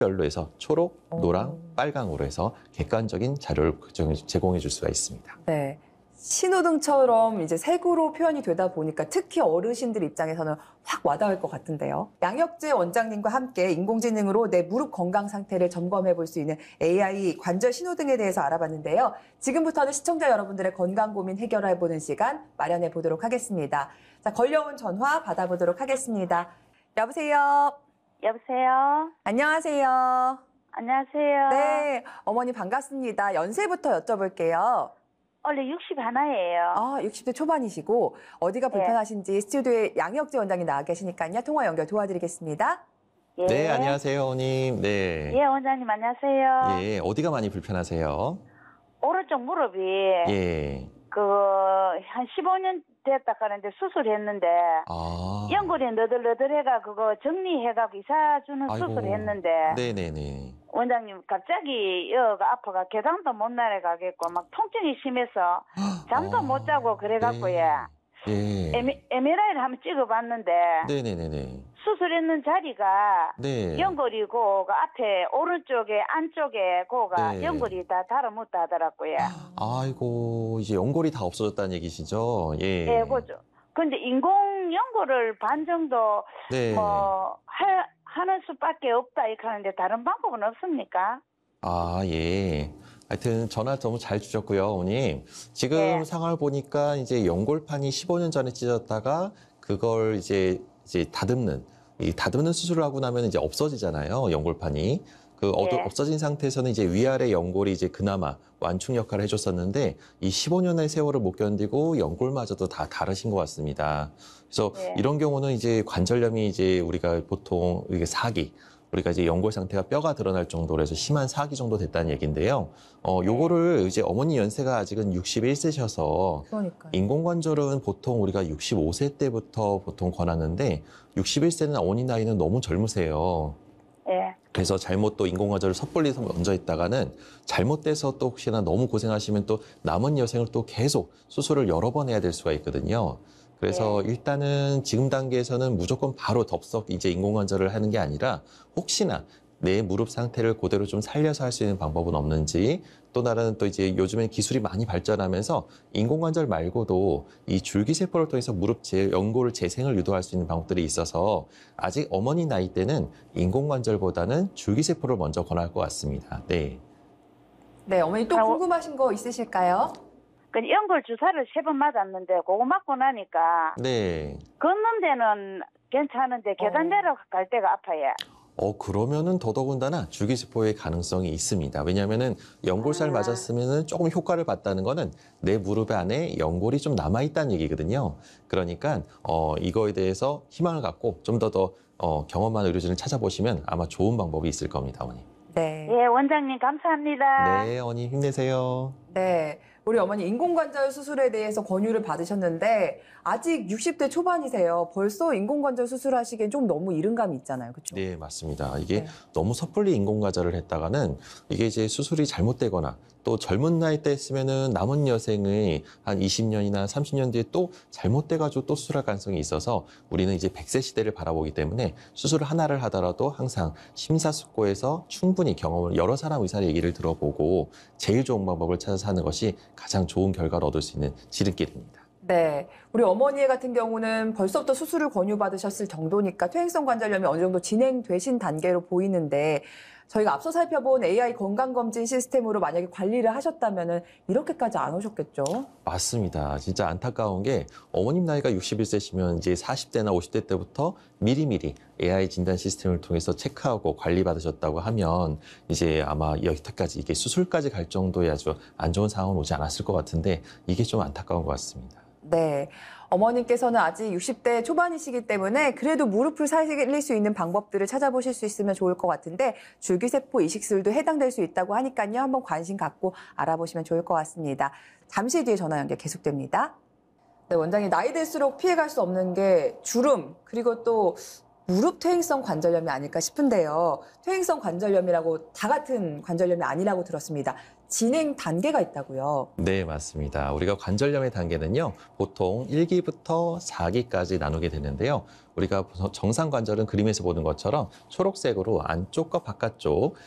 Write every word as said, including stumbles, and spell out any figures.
별로 해서 초록, 노랑, 빨강으로 해서 객관적인 자료를 제공해 줄 수가 있습니다. 네. 신호등처럼 이제 색으로 표현이 되다 보니까 특히 어르신들 입장에서는 확 와닿을 것 같은데요. 양혁재 원장님과 함께 인공지능으로 내 무릎 건강 상태를 점검해 볼 수 있는 에이아이 관절 신호등에 대해서 알아봤는데요. 지금부터는 시청자 여러분들의 건강 고민 해결해 보는 시간 마련해 보도록 하겠습니다. 자, 걸려온 전화 받아보도록 하겠습니다. 여보세요. 여보세요. 안녕하세요. 안녕하세요. 네, 어머니 반갑습니다. 연세부터 여쭤볼게요. 원래 육십 하나예요. 아, 육십 대 초반이시고 어디가 네. 불편하신지 스튜디오에 양혁재 원장님 나와 계시니까요. 통화 연결 도와드리겠습니다. 예. 네, 안녕하세요, 어머님. 네. 예, 원장님 안녕하세요. 예, 어디가 많이 불편하세요? 오른쪽 무릎이 예. 그 한 십오 년 됐다 하는데 수술했는데 아. 연골이 너덜너덜해가 그거 정리해가고 이사 주는 아이고. 수술했는데 네네네. 원장님 갑자기 여가 아파가 계단도 못 내려가겠고 막 통증이 심해서 잠도 아, 못 자고 그래갖고 네. 예. 예. 엠알아이를 한번 찍어봤는데 네네네네. 수술했는 자리가 네. 연골이고 그 앞에 오른쪽에 안쪽에 그가 네. 연골이 다 달아붙다 하더라고요. 아이고, 이제 연골이 다 없어졌다는 얘기시죠? 예. 예, 그죠. 근데 인공 연골을 반 정도 네. 뭐 하, 하는 수밖에 없다 이렇게 하는데 다른 방법은 없습니까? 아, 예. 하여튼 전화 너무 잘 주셨고요, 어머님. 지금 네. 상황을 보니까 이제 연골판이 십오 년 전에 찢어졌다가 그걸 이제 이제 다듬는 이 다듬는 수술을 하고 나면 이제 없어지잖아요, 연골판이. 그 어두, 네. 없어진 상태에서는 이제 위아래 연골이 이제 그나마 완충 역할을 해줬었는데 이 십오 년의 세월을 못 견디고 연골마저도 다 다르신 것 같습니다. 그래서 네. 이런 경우는 이제 관절염이 이제 우리가 보통 이게 사기 우리가 이제 연골 상태가 뼈가 드러날 정도로 해서 심한 사기 정도 됐다는 얘기인데요. 어, 요거를 이제 어머니 연세가 아직은 육십일 세셔서 그러니까요. 인공관절은 보통 우리가 육십오 세 때부터 보통 권하는데 육십일 세는 어머니 나이는 너무 젊으세요. 예. 그래서 잘못 또 인공관절을 섣불리 얹어 있다가는 잘못돼서 또 혹시나 너무 고생하시면 또 남은 여생을 또 계속 수술을 여러 번 해야 될 수가 있거든요. 그래서 일단은 지금 단계에서는 무조건 바로 덥석 이제 인공관절을 하는 게 아니라 혹시나 내 무릎 상태를 그대로 좀 살려서 할 수 있는 방법은 없는지 또 다른 또 이제 요즘에 기술이 많이 발전하면서 인공관절 말고도 이 줄기세포를 통해서 무릎 재, 연골 재생을 유도할 수 있는 방법들이 있어서 아직 어머니 나이 때는 인공관절보다는 줄기세포를 먼저 권할 것 같습니다. 네. 네, 어머니 또 아, 어- 궁금하신 거 있으실까요? 그 연골 주사를 세 번 맞았는데 그거 맞고 나니까 네. 걷는 데는 괜찮은데 계단 어. 내려갈 때가 아파요. 어, 그러면은 더더군다나 줄기세포의 가능성이 있습니다. 왜냐하면은 연골살 아. 맞았으면은 조금 효과를 봤다는 거는 내 무릎 안에 연골이 좀 남아있다는 얘기거든요. 그러니까, 어, 이거에 대해서 희망을 갖고 좀 더 더, 어, 경험한 의료진을 찾아보시면 아마 좋은 방법이 있을 겁니다, 어머니. 네. 예, 원장님 감사합니다. 네, 어머니 힘내세요. 네. 우리 어머니 인공관절 수술에 대해서 권유를 받으셨는데 아직 육십 대 초반이세요. 벌써 인공관절 수술하시기엔 좀 너무 이른 감이 있잖아요. 그렇죠? 네, 맞습니다. 이게 네. 너무 섣불리 인공관절을 했다가는 이게 이제 수술이 잘못되거나 또 젊은 나이 때 했으면은 남은 여생의 한 이십 년이나 삼십 년 뒤에 또 잘못돼가지고 또 수술할 가능성이 있어서 우리는 이제 백 세 시대를 바라보기 때문에 수술 하나를 하더라도 항상 심사숙고해서 충분히 경험을 여러 사람 의사의 얘기를 들어보고 제일 좋은 방법을 찾아서 하는 것이 가장 좋은 결과를 얻을 수 있는 지름길입니다. 네. 우리 어머니 같은 경우는 벌써부터 수술을 권유받으셨을 정도니까 퇴행성 관절염이 어느 정도 진행되신 단계로 보이는데 저희가 앞서 살펴본 에이아이 건강검진 시스템으로 만약에 관리를 하셨다면 이렇게까지 안 오셨겠죠? 맞습니다. 진짜 안타까운 게 어머님 나이가 육십일 세시면 이제 사십 대나 오십 대 때부터 미리미리 에이아이 진단 시스템을 통해서 체크하고 관리받으셨다고 하면 이제 아마 여기까지 이게 수술까지 갈 정도의 아주 안 좋은 상황은 오지 않았을 것 같은데 이게 좀 안타까운 것 같습니다. 네. 어머님께서는 아직 육십 대 초반이시기 때문에 그래도 무릎을 살릴 수 있는 방법들을 찾아보실 수 있으면 좋을 것 같은데 줄기세포 이식술도 해당될 수 있다고 하니까요. 한번 관심 갖고 알아보시면 좋을 것 같습니다. 잠시 뒤에 전화 연결 계속됩니다. 네, 원장님 나이 들수록 피해갈 수 없는 게 주름 그리고 또 무릎 퇴행성 관절염이 아닐까 싶은데요. 퇴행성 관절염이라고 다 같은 관절염이 아니라고 들었습니다. 진행 단계가 있다고요. 네, 맞습니다. 우리가 관절염의 단계는요, 보통 일 기부터 사 기까지 나누게 되는데요. 우리가 정상 관절은 그림에서 보는 것처럼 초록색으로 안쪽과 바깥쪽